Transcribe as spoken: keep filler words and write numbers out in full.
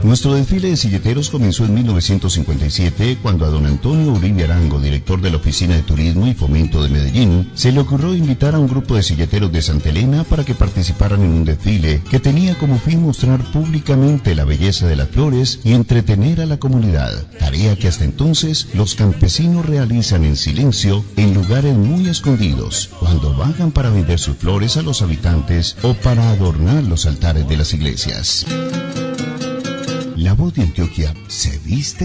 Nuestro desfile de silleteros comenzó en mil novecientos cincuenta y siete, cuando a don Antonio Uribe Arango, director de la Oficina de Turismo y Fomento de Medellín, se le ocurrió invitar a un grupo de silleteros de Santa Elena para que participaran en un desfile que tenía como fin mostrar públicamente la belleza de las flores y entretener a la comunidad, tarea que hasta entonces los campesinos realizan en silencio en lugares muy escondidos, cuando bajan para vender sus flores a los habitantes o para adornar los altares de las iglesias. La Voz de Antioquia se viste